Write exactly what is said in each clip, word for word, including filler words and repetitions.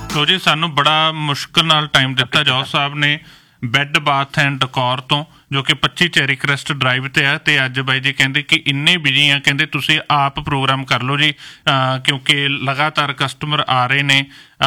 ਲੋ ਜੀ, ਸਾਨੂੰ ਬੜਾ ਮੁਸ਼ਕਿਲ ਨਾਲ ਟਾਈਮ ਦਿੱਤਾ ਜੌਹਰ ਸਾਹਿਬ ਨੇ ਬੈੱਡ ਬਾਥ ਐਂਡ ਡੈਕੋਰ ਤੋਂ, ਜੋ ਕਿ ਪੱਚੀ ਚੈਰੀ ਕ੍ਰੈਸਟ ਡਰਾਈਵ ਤੇ ਆ। ਤੇ ਅੱਜ ਬਾਈ ਜੀ ਕਹਿੰਦੇ ਕਿ ਇੰਨੇ ਬਿਜੀ ਆ, ਕਹਿੰਦੇ ਤੁਸੀਂ ਆਪ ਪ੍ਰੋਗਰਾਮ ਕਰ ਲਓ ਜੀ, ਕਿਉਂਕਿ ਲਗਾਤਾਰ ਕਸਟਮਰ ਆ ਰਹੇ ਨੇ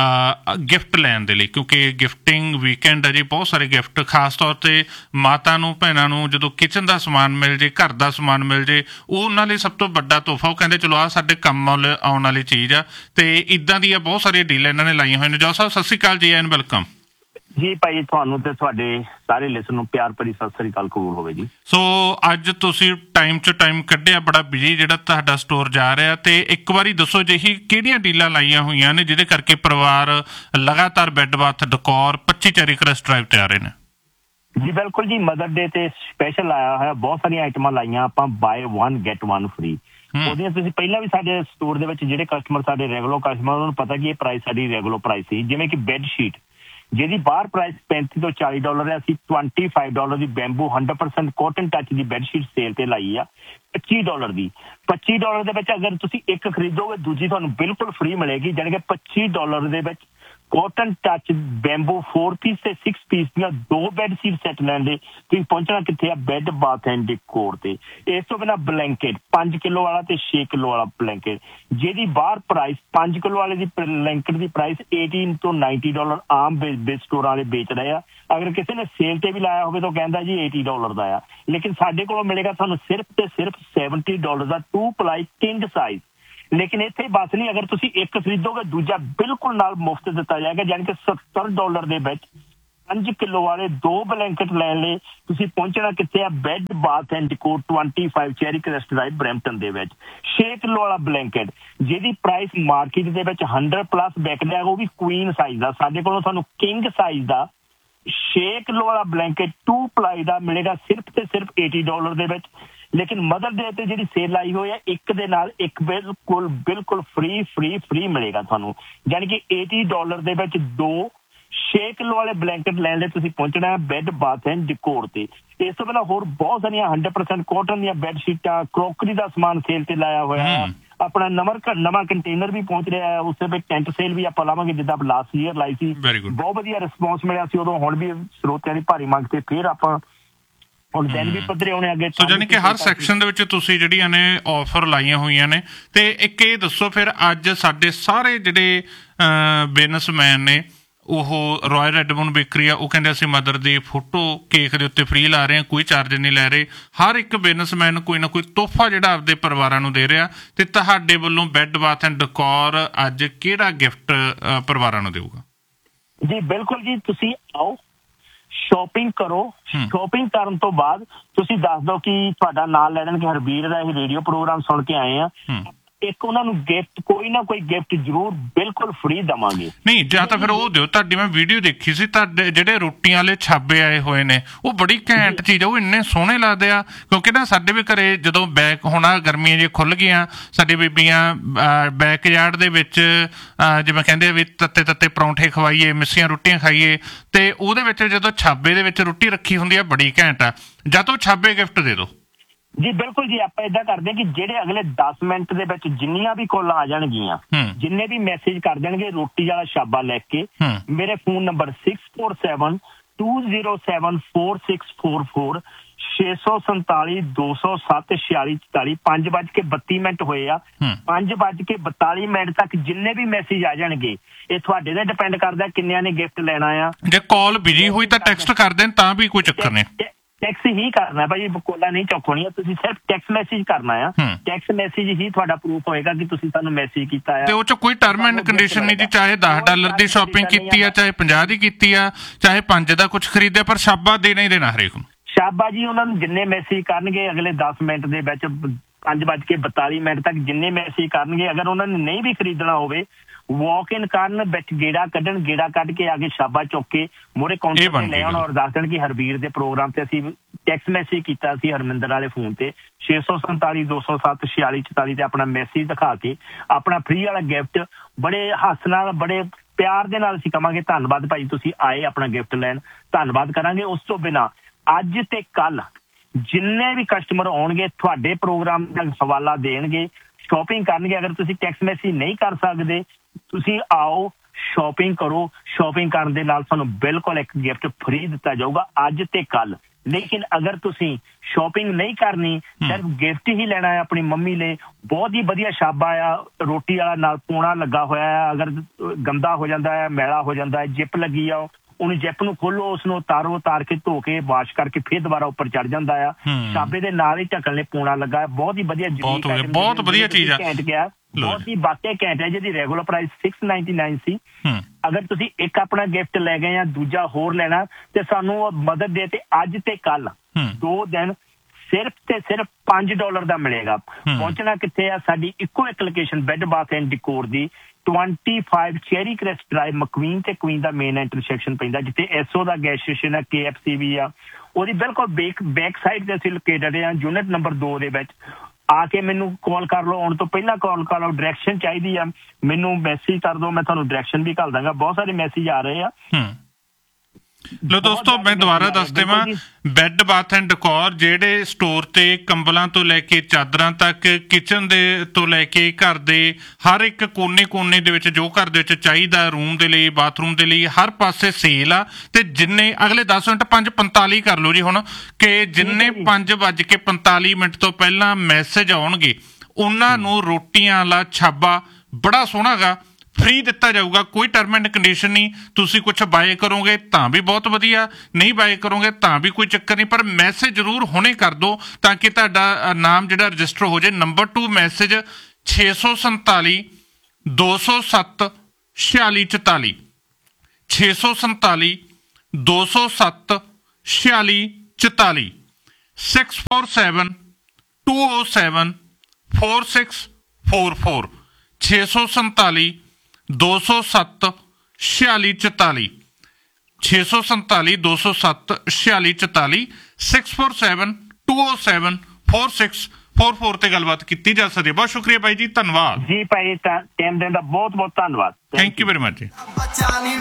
ਗਿਫਟ ਲੈਣ ਦੇ ਲਈ, ਕਿਉਂਕਿ ਗਿਫਟਿੰਗ ਵੀਕਐਂਡ ਹੈ ਜੀ। ਬਹੁਤ ਸਾਰੇ ਗਿਫਟ, ਖਾਸ ਤੌਰ ਤੇ ਮਾਤਾ ਨੂੰ, ਭੈਣਾਂ ਨੂੰ ਜਦੋਂ ਕਿਚਨ ਦਾ ਸਮਾਨ ਮਿਲ ਜੇ, ਘਰ ਦਾ ਸਮਾਨ ਮਿਲ ਜੇ, ਉਹ ਉਹਨਾਂ ਲਈ ਸਭ ਤੋਂ ਵੱਡਾ ਤੋਹਫਾ। ਉਹ ਕਹਿੰਦੇ ਚਲੋ ਆਹ ਸਾਡੇ ਕੰਮ ਆਉਣ ਵਾਲੀ ਚੀਜ਼ ਆ। ਤੇ ਇੱਦਾਂ ਦੀਆਂ ਬਹੁਤ ਸਾਰੀਆਂ ਡੀਲ ਇਹਨਾਂ ਨੇ ਲਾਈਆਂ ਹੋਈਆਂ ਨੇ। ਜੌਹਰ ਸਾਹਿਬ ਸਤਿ ਸ਼੍ਰੀ ਅਕਾਲ ਜੀ, ਐਨ ਵੈਲਕਮ ਜੀ। ਭਾਈ ਤੁਹਾਨੂੰ ਤੇ ਤੁਹਾਡੇ ਸਾਰੇ ਲਿਸਨ ਨੂੰ ਪਿਆਰ ਭਰੀ ਸਤਿ ਸ੍ਰੀ ਅਕਾਲ ਕਬੂਲ ਹੋਵੇ ਜੀ। ਸੋ ਅੱਜ ਤੁਸੀਂ ਟਾਈਮ ਚ ਟਾਈਮ ਕੱਢਿਆ, ਬੜਾ ਬਿਜੀ ਜਿਹੜਾ ਤੁਹਾਡਾ ਸਟੋਰ ਜਾ ਰਿਹਾ, ਤੇ ਇੱਕ ਵਾਰੀ ਦੱਸੋ ਜਿਹੀ ਕਿਹੜੀਆਂ ਡੀਲਾਂ ਲਾਈਆਂ ਹੋਈਆਂ ਨੇ ਜਿਹਦੇ ਕਰਕੇ ਪਰਿਵਾਰ ਲਗਾਤਾਰ ਬੈੱਡ ਬਾਥ ਡੈਕੋਰ ਪੱਚੀ ਚੈਰੀ ਕ੍ਰੈਸਟ ਡਰਾਈਵ ਤੇ ਆ ਰਹੇ ਨੇ? ਜੀ ਬਿਲਕੁਲ ਜੀ, ਮਦਰ ਡੇ ਤੇ ਸਪੈਸ਼ਲ ਆਇਆ ਹੋਇਆ, ਬਹੁਤ ਸਾਰੀਆਂ ਆਈਟਮਾਂ ਲਾਈਆਂ ਆਪਾਂ, bye one get one free. ਉਹਦੀਆਂ ਤੁਸੀਂ ਪਹਿਲਾਂ ਵੀ ਸਾਡੇ ਸਟੋਰ ਦੇ ਵਿੱਚ ਜਿਹੜੇ ਕਸਟਮਰ ਸਾਡੇ ਰੈਗੂਲਰ ਕਸਟਮਰ, ਉਹਨਾਂ ਨੂੰ ਪਤਾ ਕਿ ਇਹ ਪ੍ਰਾਈਸ ਸਾਡੀ ਰੈਗੂਲਰ ਪ੍ਰਾਈਸ ਸੀ। ਜਿਵੇਂ ਕਿ ਬੈੱਡ ਸ਼ੀਟ ਜਿਹਦੀ ਬਾਹਰ ਪ੍ਰਾਈਸ ਪੈਂਤੀ ਤੋਂ ਚਾਲੀ ਡਾਲਰ ਹੈ, ਅਸੀਂ ਟਵੈਂਟੀ ਫਾਈਵ ਡਾਲਰ ਦੀ bamboo hundred percent cotton touch ਦੀ ਬੈੱਡ ਸ਼ੀਟ ਸੇਲ ਤੇ ਲਾਈ ਆ, ਪੱਚੀ ਡਾਲਰ ਦੀ। ਪੱਚੀ ਡਾਲਰ ਦੇ ਵਿੱਚ ਅਗਰ ਤੁਸੀਂ ਇੱਕ ਖਰੀਦੋਗੇ ਦੂਜੀ ਤੁਹਾਨੂੰ ਬਿਲਕੁਲ ਫ੍ਰੀ ਮਿਲੇਗੀ। ਜਾਣੀ ਕਿ ਪੱਚੀ ਡਾਲਰ ਦੇ ਵਿੱਚ cotton touch bamboo four piece ਤੇ ਸਿਕਸ ਪੀਸ ਦੀਆਂ ਦੋ ਬੈੱਡ ਸ਼ੀਟ ਸੈੱਟ ਲੈਣ ਦੇ ਤੁਸੀਂ ਪਹੁੰਚਣਾ ਕਿੱਥੇ ਆ? ਬੈੱਡ ਬਾਥ ਐਂਡ ਡੈਕੋਰ ਤੇ। ਇਸ ਤੋਂ ਬਿਨਾਂ ਬਲੈਂਕਟ ਪੰਜ ਕਿਲੋ ਵਾਲਾ ਤੇ ਛੇ ਕਿਲੋ ਵਾਲਾ ਬਲੈਂਕਟ, ਜਿਹਦੀ ਬਾਹਰ ਪ੍ਰਾਈਸ ਪੰਜ ਕਿਲੋ ਵਾਲੇ ਦੀ ਬਲੈਂਕਟ ਦੀ ਪ੍ਰਾਈਸ ਅਠਾਰਾਂ ਤੋਂ ਨਾਈਨਟੀ ਡਾਲਰ ਆਮ ਸਟੋਰਾਂ ਵਾਲੇ ਵੇਚ ਰਹੇ ਆ। ਅਗਰ ਕਿਸੇ ਨੇ ਸੇਲ ਤੇ ਵੀ ਲਾਇਆ ਹੋਵੇ ਤਾਂ ਕਹਿੰਦਾ ਜੀ ਅੱਸੀ ਡਾਲਰ ਦਾ ਆ, ਲੇਕਿਨ ਸਾਡੇ ਕੋਲੋਂ ਮਿਲੇਗਾ ਤੁਹਾਨੂੰ ਸਿਰਫ ਤੇ ਸਿਰਫ seventy dollar the to ply king size. ਲੇਕਿਨ ਇੱਥੇ ਬਸ ਨਹੀਂ, ਅਗਰ ਤੁਸੀਂ ਇੱਕ ਖਰੀਦੋਗੇ ਦੂਜਾ ਬਿਲਕੁਲ ਨਾਲ ਮੁਫਤ ਦਿੱਤਾ ਜਾਏਗਾ। ਯਾਨੀ ਕਿ ਸੱਤਰ ਡਾਲਰ ਦੇ ਵਿੱਚ ਪੰਜ ਕਿਲੋ ਵਾਲੇ ਦੋ ਬਲੈਂਕਟ ਲੈਣ ਲਈ ਤੁਸੀਂ ਪਹੁੰਚਣਾ ਕਿੱਥੇ ਆ? Bed bath and decor twenty five cherry ਕ੍ਰੈਸਟ drive Brampton ਦੇ ਵਿੱਚ। ਛੇ ਕਿਲੋ ਵਾਲਾ ਬਲੈਂਕਟ ਜਿਹਦੀ ਪ੍ਰਾਈਸ ਮਾਰਕੀਟ ਦੇ ਵਿੱਚ ਹੰਡਰਡ ਪਲੱਸ ਵਿਕਦਾ ਹੈ, ਉਹ ਵੀ ਕੁਈਨ ਸਾਈਜ਼ ਦਾ। ਸਾਡੇ ਕੋਲੋਂ ਤੁਹਾਨੂੰ ਕਿੰਗ ਸਾਈਜ਼ ਦਾ ਛੇ ਕਿਲੋ ਵਾਲਾ ਬਲੈਂਕਟ ਟੂ ਪਲਾਈ ਦਾ ਮਿਲੇਗਾ ਸਿਰਫ ਤੇ ਸਿਰਫ ਅੱਸੀ ਡਾਲਰ ਦੇ ਵਿੱਚ। ਲੇਕਿਨ ਮਦਰ ਡੇ ਤੇ ਜਿਹੜੀ ਸੇਲ ਆਈ ਹੋਈ ਹੈ, ਇੱਕ ਦੇ ਨਾਲ ਇੱਕ ਬਿਲਕੁਲ ਬਿਲਕੁਲ ਫ੍ਰੀ ਫ੍ਰੀ ਫ੍ਰੀ ਮਿਲੇਗਾ ਤੁਹਾਨੂੰ। ਯਾਨੀ ਕਿ ਅੱਸੀ ਡਾਲਰ ਦੇ ਵਿੱਚ ਦੋ ਛੇ ਕਿਲੋ ਵਾਲੇ ਬਲੈਂਕਟ ਲੈਣ ਲਈ ਤੁਸੀਂ ਪਹੁੰਚਣਾ ਹੈ ਬੈੱਡ ਬਾਥ ਐਂਡ ਡੈਕੋਰ ਤੇ। ਇਸ ਤੋਂ ਪਹਿਲਾਂ ਹੋਰ ਬਹੁਤ ਸਾਰੀਆਂ ਹੰਡਰਡ ਪਰਸੈਂਟ ਕੋਟਨ ਦੀਆਂ ਬੈੱਡ ਸ਼ੀਟਾਂ, ਕਰੋਕਰੀ ਦਾ ਸਮਾਨ ਸੇਲ ਤੇ ਲਾਇਆ ਹੋਇਆ ਹੈ। ਆਪਣਾ ਨਵਾਂ ਨਵਾਂ ਕੰਟੇਨਰ ਵੀ ਪਹੁੰਚ ਰਿਹਾ ਹੈ, ਉਸ ਵਿੱਚ ਟੈਂਟ ਸੇਲ ਵੀ ਆਪਾਂ ਲਾਵਾਂਗੇ ਜਿੱਦਾਂ ਲਾਸਟ ਈਅਰ ਲਾਈ ਸੀ। ਬਹੁਤ ਵਧੀਆ ਰਿਸਪੌਂਸ ਮਿਲਿਆ ਸੀ ਉਦੋਂ, ਹੁਣ ਵੀ ਸਰੋਤਿਆਂ ਦੀ ਭਾਰੀ ਮੰਗ ਤੇ ਫਿਰ ਆਪਾਂ ਹੁਣ ਦਿਨ ਵੀ ਪੱਧਰੇ ਆਉਣੇ ਅੱਗੇ। ਸੋ ਜਾਨੀ ਕਿ ਹਰ ਸੈਕਸ਼ਨ ਦੇ ਵਿੱਚ ਤੁਸੀਂ ਜਿਹੜੀਆਂ ਨੇ ਆਫਰ ਲਾਈਆਂ ਹੋਈਆਂ ਨੇ। ਤੇ ਇੱਕ ਇਹ ਦੱਸੋ ਫਿਰ, ਅੱਜ ਸਾਡੇ ਸਾਰੇ ਜਿਹੜੇ ਬਿਜ਼ਨਸਮੈਨ ਨੇ, ਉਹ ਰਾਇਲ ਰੈਡਮੋਨ ਬੇਕਰੀ ਆ, ਉਹ ਕਹਿੰਦੇ ਅਸੀਂ ਮਦਰ ਦੀ ਫੋਟੋ ਕੇਕ ਦੇ ਉੱਤੇ ਫ੍ਰੀ ਲਾ ਰਹੇ ਹਾਂ, ਕੋਈ ਚਾਰਜ ਨਹੀਂ ਲੈ ਰਹੇ। ਹਰ ਇੱਕ ਬਿਜ਼ਨਸਮੈਨ ਕੋਈ ਨਾ ਕੋਈ ਤੋਹਫਾ ਜਿਹੜਾ ਆਪਦੇ ਪਰਿਵਾਰਾਂ ਨੂੰ ਦੇ ਰਿਹਾ। ਤੇ ਤੁਹਾਡੇ ਵੱਲੋਂ ਬੈੱਡ ਬਾਥ ਐਂਡ ਡੈਕੋਰ ਅੱਜ ਕਿਹੜਾ ਗਿਫਟ ਪਰਿਵਾਰਾਂ ਨੂੰ ਦੇਊਗਾ? ਜੀ ਬਿਲਕੁਲ ਜੀ, ਤੁਸੀਂ ਆਓ, ਸ਼ੋਪਿੰਗ ਕਰੋ। ਸ਼ੋਪਿੰਗ ਕਰਨ ਤੋਂ ਬਾਅਦ ਤੁਸੀਂ ਦੱਸ ਦਿਓ ਕਿ ਤੁਹਾਡਾ ਨਾਂ ਲੈ ਦੇਣਗੇ ਹਰਬੀਰ ਦਾ, ਇਹ ਰੇਡੀਓ ਪ੍ਰੋਗਰਾਮ ਸੁਣ ਕੇ ਆਏ ਆ। ਇੱਕ ਉਹਨਾਂ ਨੂੰ ਗਿਫਟ, ਕੋਈ ਨਾ ਕੋਈ ਗਿਫਟ ਜ਼ਰੂਰ ਬਿਲਕੁਲ ਫ੍ਰੀ ਦੇਵਾਂਗੇ। ਨਹੀਂ, ਜਾਂ ਤਾਂ ਫਿਰ ਉਹ ਦਿਓ। ਤੁਹਾਡੀ ਮੈਂ ਵੀਡੀਓ ਦੇਖੀ ਸੀ, ਤੁਹਾਡੇ ਜਿਹੜੇ ਰੋਟੀਆਂ ਵਾਲੇ ਛਾਬੇ ਆਏ ਹੋਏ ਨੇ, ਉਹ ਬੜੀ ਘੈਂਟ ਚੀਜ਼ ਆ, ਉਹ ਇੰਨੇ ਸੋਹਣੇ ਲੱਗਦੇ ਆ। ਕਿਉਂਕਿ ਨਾ ਸਾਡੇ ਵੀ ਘਰੇ ਜਦੋਂ ਬੈਕ ਹੋਣਾ ਗਰਮੀਆਂ ਜੇ ਖੁੱਲ੍ਹ ਗਈਆਂ, ਸਾਡੀ ਬੀਬੀਆਂ ਬੈਕ ਯਾਰਡ ਦੇ ਵਿੱਚ ਜਿਵੇਂ ਕਹਿੰਦੇ ਵੀ ਤੱਤੇ ਤੱਤੇ ਪਰੌਂਠੇ ਖਵਾਈਏ, ਮਿੱਸੀਆਂ ਰੋਟੀਆਂ ਖਾਈਏ, ਤੇ ਉਹਦੇ ਵਿੱਚ ਜਦੋਂ ਛਾਬੇ ਦੇ ਵਿੱਚ ਰੋਟੀ ਰੱਖੀ ਹੁੰਦੀ ਆ, ਬੜੀ ਘੈਂਟ ਆ। ਜਾਂ ਤਾਂ ਉਹ ਛਾਬੇ ਗਿਫਟ ਦੇ ਦਿਓ। ਜੀ ਬਿਲਕੁਲ ਜੀ, ਆਪਾਂ ਏਦਾਂ ਕਰਦੇ ਹਾਂ ਕਿ ਜਿਹੜੇ ਅਗਲੇ ਦਸ ਮਿੰਟ ਦੇ ਵਿੱਚ ਜਿੰਨੀਆਂ ਵੀ ਕਾਲਾਂ ਆ ਜਾਣਗੀਆਂ, ਜਿੰਨੇ ਵੀ ਮੈਸੇਜ ਕਰ ਦੇਣਗੇ ਰੋਟੀ ਵਾਲਾ ਛਾਬਾ ਲੈ ਕੇ, ਮੇਰੇ phone number six four seven two zero seven four six four four ਛੇ ਸੌ ਸੰਤਾਲੀ ਦੋ ਸੌ ਸੱਤ ਛਿਆਲੀ ਚੁਤਾਲੀ ਪੰਜ ਵੱਜ ਕੇ ਬੱਤੀ ਮਿੰਟ ਹੋਏ ਆ। ਪੰਜ ਵੱਜ ਕੇ ਬਤਾਲੀ ਮਿੰਟ ਤੱਕ ਜਿੰਨੇ ਵੀ ਮੈਸੇਜ ਆ ਜਾਣਗੇ, ਇਹ ਤੁਹਾਡੇ ਤੇ ਡਿਪੈਂਡ ਕਰਦਾ ਕਿੰਨਿਆਂ ਨੇ ਗਿਫਟ ਲੈਣਾ ਆ। ਜੇ ਕਾਲ ਬਿਜੀ ਹੋਈ ਤਾਂ ਟੈਕਸਟ ਕਰ ਦੇਣ, ਤਾਂ ਵੀ ਕੋਈ ਚੱਕਰ ਨਹੀਂ। ਟੈਕਸ ਹੀ ਕਰਨਾ ਭਾਜੀ, ਕੋਲਾ ਨਹੀਂ ਚੁੱਕਣੀ, ਤੁਸੀਂ ਸਿਰਫ ਟੈਕਸਟ ਮੈਸੇਜ ਕਰਨਾ ਆ। ਟੈਕਸਟ ਮੈਸੇਜ ਹੀ ਤੁਹਾਡਾ ਪ੍ਰੂਫ ਹੋਏਗਾ ਕਿ ਤੁਸੀਂ ਸਾਨੂੰ ਮੈਸੇਜ ਕੀਤਾ ਆ। ਤੇ ਉਹ ਚ ਕੋਈ ਟਰਮ ਐਂਡ ਕੰਡੀਸ਼ਨ ਨਹੀਂ ਜੀ, ਚਾਹੇ ਦਸ ਡਾਲਰ ਦੀ ਸ਼ਾਪਿੰਗ ਕੀਤੀ ਆ, ਚਾਹੇ ਪੰਜਾਹ ਦੀ ਕੀਤੀ ਆ, ਚਾਹੇ ਪੰਜ ਦਾ ਕੁਝ ਖਰੀਦਿਆ, ਪਰ ਸ਼ਾਬਾ ਦੇਣਾ ਹੀ ਦੇਣਾ ਹਰੇਕ ਨੂੰ। ਸ਼ਾਬਾ ਜੀ, ਉਹਨਾਂ ਨੂੰ ਜਿੰਨੇ ਮੈਸੇਜ ਕਰਨਗੇ ਅਗਲੇ ਦਸ ਮਿੰਟ ਦੇ ਵਿੱਚ, ਪੰਜ ਵੱਜ ਕੇ ਬਤਾਲੀ ਮਿੰਟ ਤੱਕ ਜਿੰਨੇ ਮੈਸੇਜ ਕਰਨਗੇ, ਅਗਰ ਉਹਨਾਂ ਨੇ ਨਹੀਂ ਵੀ ਖਰੀਦਣਾ ਹੋਵੇ, ਵਾਕ ਇਨ ਕਰਨ, ਵਿੱਚ ਗੇੜਾ ਕੱਢਣ, ਗੇੜਾ ਕੱਢ ਕੇ ਆ ਕੇ ਸ਼ਾਬਾ ਚੁੱਕ ਕੇ ਮੋਰੇ ਕਾਊਂਟਰ ਤੇ ਲੈ ਆਉਣ ਔਰ ਦੱਸ ਦੇਣ ਕਿ ਹਰਬੀਰ ਦੇ ਪ੍ਰੋਗਰਾਮ ਤੇ ਅਸੀਂ ਟੈਕਸਟ ਮੈਸੇਜ ਕੀਤਾ ਸੀ ਹਰਮਿੰਦਰ ਵਾਲੇ ਫੋਨ ਤੇ ਛੇ ਸੌ ਸੰਤਾਲੀ ਦੋ ਸੌ ਸੱਤ ਛਿਆਲੀ ਚੁਤਾਲੀ ਤੇ ਆਪਣਾ ਮੈਸੇਜ ਦਿਖਾ ਕੇ ਆਪਣਾ ਫ੍ਰੀ ਵਾਲਾ ਗਿਫਟ ਬੜੇ ਹੱਸ ਨਾਲ, ਬੜੇ ਪਿਆਰ ਦੇ ਨਾਲ ਅਸੀਂ ਕਵਾਂਗੇ ਧੰਨਵਾਦ ਭਾਈ ਤੁਸੀਂ ਆਏ ਆਪਣਾ ਗਿਫਟ ਲੈਣ, ਧੰਨਵਾਦ ਕਰਾਂਗੇ। ਉਸ ਤੋਂ ਬਿਨਾਂ ਅੱਜ ਤੇ ਕੱਲ ਜਿੰਨੇ ਵੀ ਕਸਟਮਰ ਆਉਣਗੇ ਤੁਹਾਡੇ ਪ੍ਰੋਗਰਾਮ ਦਾ ਹਵਾਲਾ ਦੇਣਗੇ, ਸ਼ੋਪਿੰਗ ਕਰਨਗੇ। ਅਗਰ ਤੁਸੀਂ ਟੈਕਸਟ ਮੈਸੇਜ ਨਹੀਂ ਕਰ ਸਕਦੇ, ਤੁਸੀਂ ਆਓ, ਸ਼ਾਪਿੰਗ ਕਰੋ। ਸ਼ਾਪਿੰਗ ਕਰਨ ਦੇ ਨਾਲ ਤੁਹਾਨੂੰ ਬਿਲਕੁਲ ਇੱਕ ਗਿਫਟ ਫ੍ਰੀ ਦਿੱਤਾ ਜਾਊਗਾ ਅੱਜ ਤੇ ਕੱਲ। ਲੇਕਿਨ ਅਗਰ ਤੁਸੀਂ ਸ਼ਾਪਿੰਗ ਨਹੀਂ ਕਰਨੀ, ਸਿਰਫ ਗਿਫਟ ਹੀ ਲੈਣਾ ਹੈ ਆਪਣੀ ਮੰਮੀ ਲਈ, ਬਹੁਤ ਹੀ ਵਧੀਆ ਛਾਬਾ ਆ, ਰੋਟੀ ਵਾਲਾ ਨਾਲ ਪੂਣਾ ਲੱਗਾ ਹੋਇਆ ਹੈ। ਅਗਰ ਗੰਦਾ ਹੋ ਜਾਂਦਾ ਹੈ, ਮੈਲਾ ਹੋ ਜਾਂਦਾ ਹੈ, ਜਿਪ ਲੱਗੀ ਆ, ਉਹਨੂੰ ਜਿਪ ਨੂੰ ਖੋਲੋ, ਉਸਨੂੰ ਉਤਾਰੋ, ਉਤਾਰ ਕੇ ਧੋ ਕੇ ਵਾਸ਼ ਕਰਕੇ ਫਿਰ ਦੁਬਾਰਾ ਉੱਪਰ ਚੜ ਜਾਂਦਾ ਆ। ਛਾਬੇ ਦੇ ਨਾਲ ਹੀ ਢੱਕਣ ਲਈ ਪੂਣਾ ਲੱਗਾ ਹੈ, ਬਹੁਤ ਹੀ ਵਧੀਆ, ਬਹੁਤ ਵਧੀਆ ਚੀਜ਼ ਆ, ਘੈਂਟ ਗਿਆ, ਬਹੁਤ ਹੀ ਵਾਕਿਆ ਘੈਂਟ ਹੈ। ਜਿਹਦੀ regular price six ninety nine ਸੀ। ਅਗਰ ਤੁਸੀਂ ਇੱਕ ਆਪਣਾ ਗਿਫਟ ਲੈ ਗਏ ਜਾਂ ਦੂਜਾ ਹੋਰ ਲੈਣਾ ਤੇ ਸਾਨੂੰ ਮਦਰ ਡੇ ਤੇ ਅੱਜ ਤੇ ਕੱਲ ਦੋ ਦਿਨ ਸਿਰਫ ਤੇ ਸਿਰਫ ਪੰਜ ਡਾਲਰ ਦਾ ਮਿਲੇਗਾ। ਪਹੁੰਚਣਾ ਕਿੱਥੇ ਆ? ਸਾਡੀ ਇੱਕੋ ਇੱਕ ਲੋਕੇਸ਼ਨ ਬੈੱਡ ਬਾਥ ਐਂਡ ਡਿਕੋਰ ਦੀ ਪੱਚੀ ਚੈਰੀ ਕ੍ਰੈਸਟ ਡਰਾਈਵ, ਮਕਵੀਨ ਤੇ ਕੁਈਨ ਦਾ ਮੇਨ ਇੰਟਰਸੈਕਸ਼ਨ ਪੈਂਦਾ, ਜਿੱਥੇ ਐਸਓ ਦਾ ਗੈਸ ਸਟੇਸ਼ਨ ਹੈ, ਕੇ ਐਫ ਸੀ ਵੀ ਆ, ਉਹਦੀ ਬਿਲਕੁਲ ਬੈਕ ਬੈਕ ਸਾਈਡ ਤੇ ਅਸੀਂ ਲੋਕੇਟਡ ਆ, ਯੂਨਿਟ ਨੰਬਰ ਦੋ ਦੇ ਵਿੱਚ। ਆ ਕੇ ਮੈਨੂੰ ਕਾਲ ਕਰ ਲਓ, ਆਉਣ ਤੋਂ ਪਹਿਲਾਂ ਕਾਲ ਕਰ ਲਓ। ਡਾਇਰੈਕਸ਼ਨ ਚਾਹੀਦੀ ਆ ਮੈਨੂੰ ਮੈਸੇਜ ਕਰ ਦਿਓ, ਮੈਂ ਤੁਹਾਨੂੰ ਡਾਇਰੈਕਸ਼ਨ ਵੀ ਘੱਲ ਦਾਂਗਾ। ਬਹੁਤ ਸਾਰੇ ਮੈਸੇਜ ਆ ਰਹੇ ਆ। ਲੋ ਦੋਸਤੋ, ਮੈਂ ਦੁਬਾਰਾ ਦੱਸ ਦੇਵਾਂ, ਬੈੱਡ ਬਾਥ ਐਂਡ ਡੈਕੋਰ ਜਿਹੜੇ ਸਟੋਰ ਤੇ ਕੰਬਲਾਂ ਤੋਂ ਲੈ ਕੇ ਚਾਦਰਾਂ ਤੱਕ, ਕਿਚਨ ਦੇ ਤੋਂ ਲੈ ਕੇ ਘਰ ਦੇ ਹਰ ਇੱਕ ਕੋਨੇ ਕੋਨੇ ਦੇ ਵਿੱਚ ਜੋ ਘਰ ਦੇ ਵਿੱਚ ਚਾਹੀਦਾ, ਰੂਮ ਦੇ ਲਈ, ਬਾਥਰੂਮ ਦੇ ਲਈ, ਹਰ ਪਾਸੇ ਸੇਲ ਆ। ਤੇ ਜਿੰਨੇ ਅਗਲੇ ਦਸ ਮਿੰਟ ਪੰਜ ਪੰਤਾਲੀ ਕਰ ਲਓ ਜੀ ਹੁਣ, ਕਿ ਜਿੰਨੇ ਪੰਜ ਵੱਜ ਕੇ ਪੰਤਾਲੀ ਮਿੰਟ ਤੋਂ ਪਹਿਲਾਂ ਮੈਸੇਜ ਆਉਣਗੇ ਉਹਨਾਂ ਨੂੰ ਰੋਟੀਆਂ ਵਾਲਾ ਛਾਬਾ ਬੜਾ ਸੋਹਣਾ ਗਾ ਫ੍ਰੀ ਦਿੱਤਾ ਜਾਊਗਾ। ਕੋਈ ਟਰਮ ਐਂਡ ਕੰਡੀਸ਼ਨ ਨਹੀਂ। ਤੁਸੀਂ ਕੁਛ ਬਾਏ ਕਰੋਗੇ ਤਾਂ ਵੀ ਬਹੁਤ ਵਧੀਆ, ਨਹੀਂ ਬਾਏ ਕਰੋਗੇ ਤਾਂ ਵੀ ਕੋਈ ਚੱਕਰ ਨਹੀਂ, ਪਰ ਮੈਸੇਜ ਜ਼ਰੂਰ ਹੁਣੇ ਕਰ ਦਿਓ ਤਾਂ ਕਿ ਤੁਹਾਡਾ ਨਾਮ ਜਿਹੜਾ ਰਜਿਸਟਰ ਹੋ ਜਾਏ। ਨੰਬਰ ਟੂ ਮੈਸੇਜ ਛੇ ਸੌ ਸੰਤਾਲੀ ਦੋ ਸੌ ਸੱਤ ਛਿਆਲੀ ਚੁਤਾਲੀ, ਛੇ ਸੌ ਸੰਤਾਲੀ ਦੋ ਸੌ ਸੱਤ ਛਿਆਲੀ ਚੁਤਾਲੀ, six four seven to O seven four six four four, ਛੇ ਸੌ ਸੰਤਾਲੀ ਦੋ ਸੌ ਸੱਤ ਛਿਆਲੀ ਚੁਤਾਲੀ, ਛੇ ਸੌ ਸੰਤਾਲੀ ਦੋ ਸੌ ਸੱਤ ਛਿਆਲੀ ਚੁਤਾਲੀ, six four seven to O seven four six four four ਤੇ ਗੱਲਬਾਤ ਕੀਤੀ ਜਾ ਸਕਦੀ ਹੈ। ਬਹੁਤ ਸ਼ੁਕਰੀਆ ਭਾਈ ਜੀ, ਧੰਨਵਾਦ ਜੀ ਭਾਈ, ਟਾਈਮ ਦੇਣ ਦਾ ਬਹੁਤ ਬਹੁਤ ਧੰਨਵਾਦ। ਥੈਂਕ ਯੂ ਵੈਰੀ ਮਚ ਜੀ।